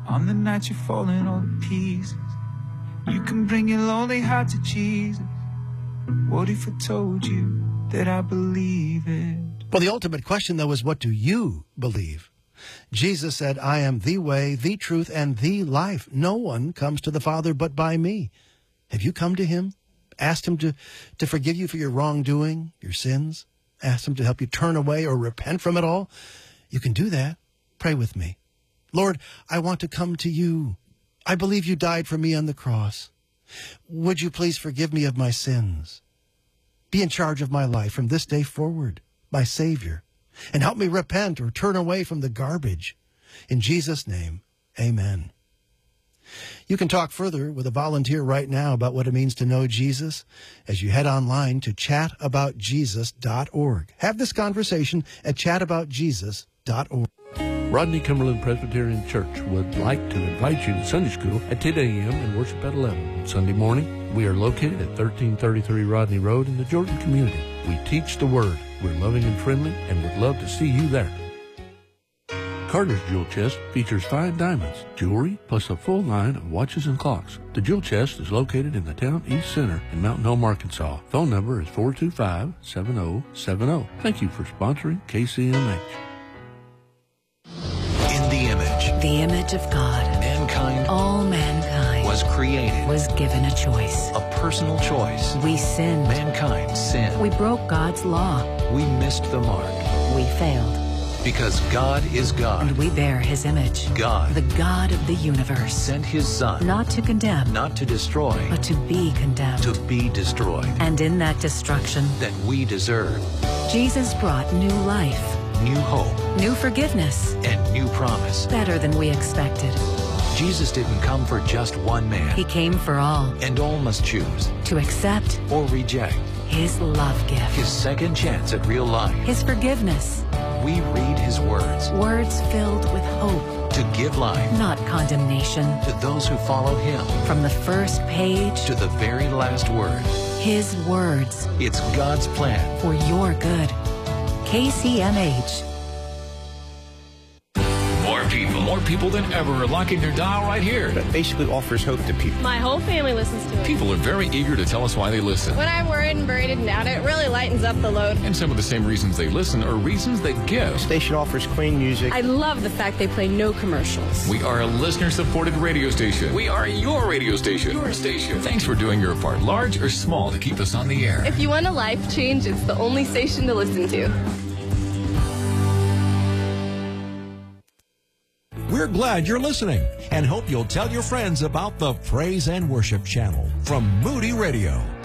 On the night you're falling all to pieces, you can bring your lonely heart to Jesus. What if I told you that I believe it? Well, the ultimate question, though, is what do you believe? Jesus said, I am the way, the truth, and the life. No one comes to the Father but by me. Have you come to him? Asked him to forgive you for your wrongdoing, your sins? Asked him to help you turn away or repent from it all? You can do that. Pray with me. Lord, I want to come to you. I believe you died for me on the cross. Would you please forgive me of my sins? Be in charge of my life from this day forward, my Savior, and help me repent or turn away from the garbage. In Jesus' name, amen. You can talk further with a volunteer right now about what it means to know Jesus as you head online to chataboutjesus.org. Have this conversation at chataboutjesus.org. Rodney Cumberland Presbyterian Church would like to invite you to Sunday School at 10 a.m. and worship at 11 on Sunday morning. We are located at 1333 Rodney Road in the Jordan community. We teach the Word. We're loving and friendly and would love to see you there. Carter's Jewel Chest features fine diamonds, jewelry, plus a full line of watches and clocks. The Jewel Chest is located in the Town East Center in Mountain Home, Arkansas. Phone number is 425-7070. Thank you for sponsoring KCMH. The image of God. Mankind. All mankind. Was created. Was given a choice. A personal choice. We sinned. Mankind sinned. We broke God's law. We missed the mark. We failed. Because God is God. And we bear his image. God. The God of the universe. Sent his Son. Not to condemn. Not to destroy. But to be condemned. To be destroyed. And in that destruction. That we deserve. Jesus brought new life. New hope. New forgiveness. And new promise. Better than we expected. Jesus didn't come for just one man. He came for all. And all must choose. To accept. Or reject. His love gift. His second chance at real life. His forgiveness. We read his words. Words filled with hope. To give life. Not condemnation. To those who follow him. From the first page. To the very last word. His words. It's God's plan. For your good. KCMH. More people than ever are locking their dial right here. That basically offers hope to people. My whole family listens to it. People are very eager to tell us why they listen. When I'm worried and buried and down, it really lightens up the load. And some of the same reasons they listen are reasons they give. The station offers clean music. I love the fact they play no commercials. We are a listener-supported radio station. We are your radio station. Your station. Thanks for doing your part, large or small, to keep us on the air. If you want a life change, it's the only station to listen to. We're glad you're listening and hope you'll tell your friends about the Praise and Worship channel from Moody Radio.